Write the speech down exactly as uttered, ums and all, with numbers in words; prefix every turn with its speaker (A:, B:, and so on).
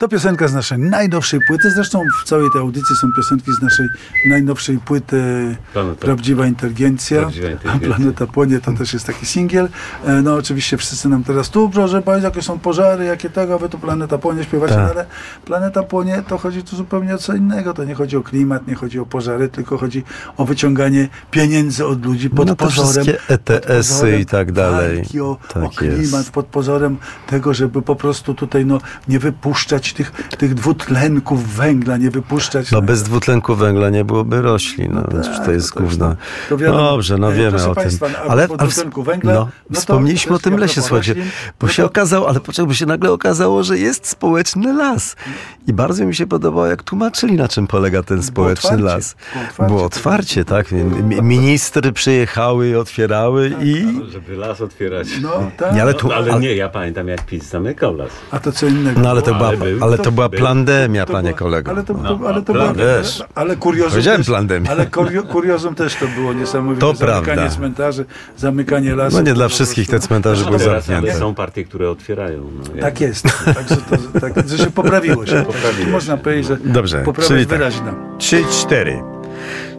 A: To piosenka z naszej najnowszej płyty. Zresztą w całej tej audycji są piosenki z naszej najnowszej płyty
B: Planeta.
A: Prawdziwa Inteligencja.
B: Prawdziwa Inteligencja.
A: A Planeta Płonie to też jest taki singiel. E, No oczywiście wszyscy nam teraz tu, proszę Państwa, jakie są pożary, jakie tego, wy tu Planeta Płonie śpiewacie,
C: Tak.
A: ale Planeta Płonie to chodzi tu zupełnie o co innego. To nie chodzi o klimat, nie chodzi o pożary, tylko chodzi o wyciąganie pieniędzy od ludzi pod
C: No to
A: pozorem.
C: wszystkie E T S-y i tak dalej.
A: Walki o,
C: Tak
A: o klimat,
C: jest.
A: pod pozorem tego, żeby po prostu tutaj no, nie wypuszczać tych, tych dwutlenków węgla, nie wypuszczać.
C: No bez dwutlenku węgla nie byłoby roślin, no,
A: No
C: więc
A: tak,
C: to jest
A: to też,
C: główna.
A: no, to wiadomo.
C: Dobrze, no
A: E,
C: wiemy
A: proszę
C: o tym.
A: państwa, a
C: Ale
A: propos dwutlenku węgla,
C: no,
A: no to
C: wspomnieliśmy o
A: też
C: tym
A: a
C: lesie,
A: propos
C: słuchajcie,
A: roślin,
C: bo
A: no
C: się
A: to-
C: okazało, ale poczekaj, bo się nagle okazało, że jest społeczny las. I bardzo mi się podobało, jak tłumaczyli, na czym polega ten społeczny
A: otwarcie,
C: las.
A: było otwarcie.
C: Było otwarcie, tak? Mi- Ministry przyjechały i otwierały i...
B: Żeby las otwierać.
A: No, tak.
C: Nie, ale
B: No,
C: tu,
B: ale
C: a,
B: nie, ja pamiętam, jak PiS zamykał las.
A: A to co innego.
C: no ale to
B: No,
C: była,
B: ale był-
C: ale to
B: to
C: była
B: był-
C: plandemia,
A: To
C: panie
A: było-
C: kolego.
A: Ale to,
B: No,
A: to, ale to
B: plan-
A: było,
C: wiesz.
A: ale kuriozum
C: Powiedziałem
A: też,
C: plandemię.
A: ale kurio, kuriozum też to było niesamowite.
C: To
A: zamykanie
C: prawda.
A: cmentarzy, zamykanie lasów.
C: No nie
A: to
C: dla
A: po
C: wszystkich te
A: prostu-
C: cmentarze
B: No
C: były
B: teraz, ale
C: zamknięte.
B: są partie, które otwierają. No,
A: Tak jest. Także to, tak, że się poprawiło się.
B: Poprawiło
A: Można
B: się.
A: powiedzieć, że
C: Dobrze,
A: poprawa
C: czyli
A: jest
C: tak.
A: wyraźna.
C: Trzy, cztery.